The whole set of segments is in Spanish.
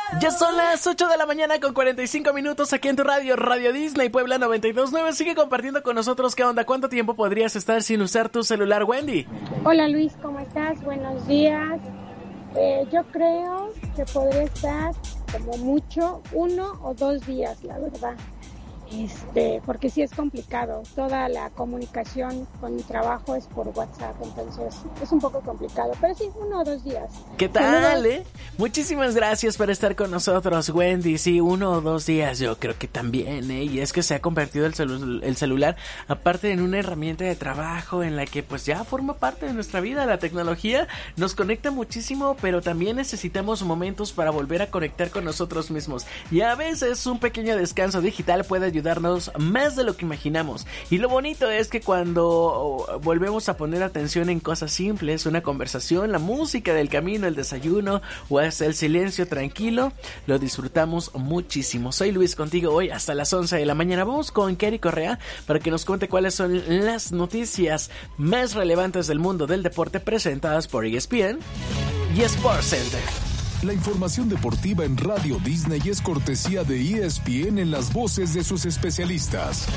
Ya son las 8 de la mañana con 45 minutos aquí en tu radio, Radio Disney Puebla 92.9. Sigue compartiendo con nosotros. ¿Qué onda? ¿Cuánto tiempo podrías estar sin usar tu celular, Wendy? Hola Luis, ¿cómo estás? Buenos días. Yo creo que podría estar como mucho 1 o 2 días, la verdad. Porque sí es complicado. Toda la comunicación con mi trabajo es por WhatsApp, entonces es un poco complicado. Pero sí, 1 o 2 días. ¿Qué tal, Muchísimas gracias por estar con nosotros, Wendy. Sí, 1 o 2 días, yo creo que también, Y es que se ha convertido el celular, aparte en una herramienta de trabajo en la que pues ya forma parte de nuestra vida. La tecnología nos conecta muchísimo, pero también necesitamos momentos para volver a conectar con nosotros mismos. Y a veces un pequeño descanso digital puede ayudarnos más de lo que imaginamos. Y lo bonito es que cuando volvemos a poner atención en cosas simples, una conversación, la música del camino, el desayuno o hasta el silencio tranquilo, lo disfrutamos muchísimo. Soy Luis contigo hoy hasta las 11 de la mañana. Vamos con Kerry Correa para que nos cuente cuáles son las noticias más relevantes del mundo del deporte presentadas por ESPN y SportsCenter. La información deportiva en Radio Disney es cortesía de ESPN en las voces de sus especialistas.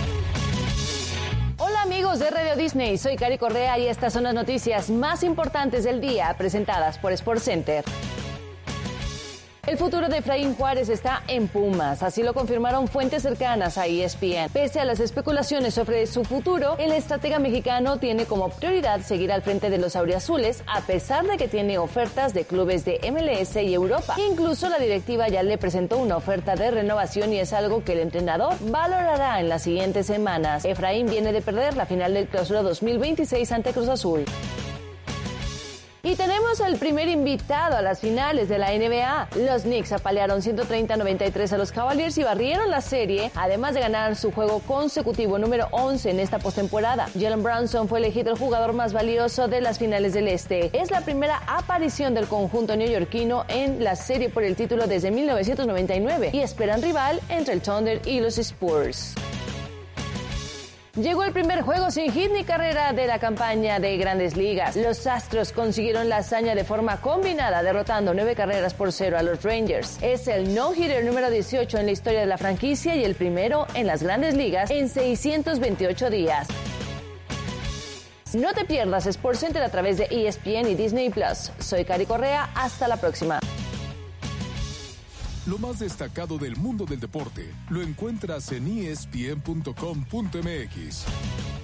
Hola amigos de Radio Disney, soy Cari Correa y estas son las noticias más importantes del día presentadas por SportsCenter. El futuro de Efraín Juárez está en Pumas, así lo confirmaron fuentes cercanas a ESPN. Pese a las especulaciones sobre su futuro, el estratega mexicano tiene como prioridad seguir al frente de los auriazules, a pesar de que tiene ofertas de clubes de MLS y Europa. Incluso la directiva ya le presentó una oferta de renovación y es algo que el entrenador valorará en las siguientes semanas. Efraín viene de perder la final del Clausura 2026 ante Cruz Azul. Y tenemos al primer invitado a las finales de la NBA. Los Knicks apalearon 130-93 a los Cavaliers y barrieron la serie, además de ganar su juego consecutivo número 11 en esta postemporada. Jalen Brunson fue elegido el jugador más valioso de las finales del Este. Es la primera aparición del conjunto neoyorquino en la serie por el título desde 1999 y esperan rival entre el Thunder y los Spurs. Llegó el primer juego sin hit ni carrera de la campaña de Grandes Ligas. Los Astros consiguieron la hazaña de forma combinada, derrotando 9-0 a los Rangers. Es el no-hitter número 18 en la historia de la franquicia y el primero en las Grandes Ligas en 628 días. No te pierdas SportsCenter a través de ESPN y Disney Plus. Soy Cari Correa, hasta la próxima. Lo más destacado del mundo del deporte lo encuentras en ESPN.com.mx.